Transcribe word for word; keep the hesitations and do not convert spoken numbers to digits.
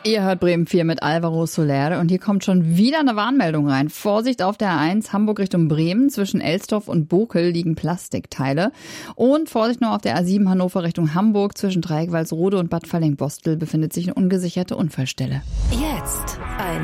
Ihr hört Bremen vier mit Alvaro Soler und hier kommt schon wieder eine Warnmeldung rein. Vorsicht auf der A eins Hamburg Richtung Bremen. Zwischen Elsdorf und Bokel liegen Plastikteile. Und Vorsicht noch auf der A sieben Hannover Richtung Hamburg. Zwischen Dreieckwalsrode und Bad Falling-Bostel befindet sich eine ungesicherte Unfallstelle. Jetzt